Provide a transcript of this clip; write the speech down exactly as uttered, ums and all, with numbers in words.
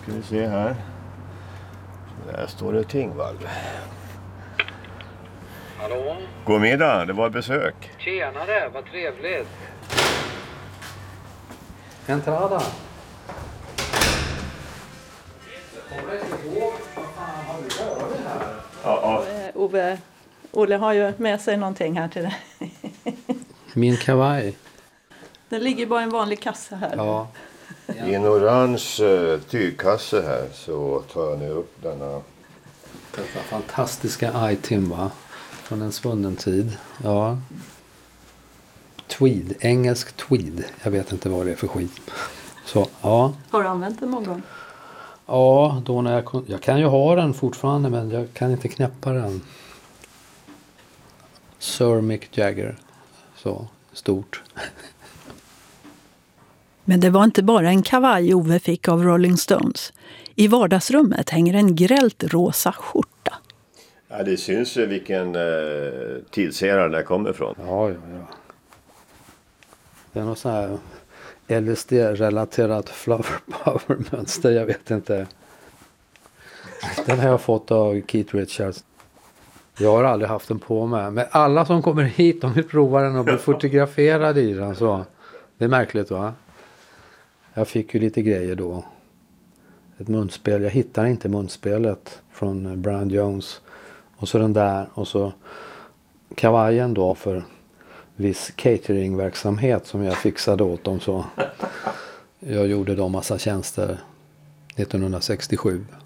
Ska vi se här. Där står det Tingvall. Hallå? God middag, det var besök. Tjenare, vad trevligt. Entrada. Ja, ja. Ove, Olle har ju med sig någonting här till dig. Min kavaj. Det ligger bara en vanlig kasse här. Ja. I en orange uh, tygkasse här så tar jag nu upp denna. Detta fantastiska item, va? Från en svunnen tid. Ja. Tweed. Engelsk tweed. Jag vet inte vad det är för skit. Så, ja. Har du använt den någon gång? Ja, då när jag, jag kan ju ha den fortfarande, men jag kan inte knäppa den. Sir Mick Jagger. Så stort. Men det var inte bara en kavaj Ove fick av Rolling Stones. I vardagsrummet hänger en grällt rosa skjorta. Ja, det syns ju vilken uh, tidsera den kommer ifrån. Ja, ja, ja. Det är något så här L S D-relaterat flower power-mönster, jag vet inte. Den har jag fått av Keith Richards. Jag har aldrig haft den på mig. Men alla som kommer hit, de vill prova den och bli fotograferade i den. Så. Det är märkligt, va? Jag fick ju lite grejer då. Ett munspel. Jag hittar inte munspelet från Brian Jones. Och så den där. Och så kavajen då för viss cateringverksamhet som jag fixade åt dem. Så jag gjorde då massa tjänster nittonhundrasextiosju.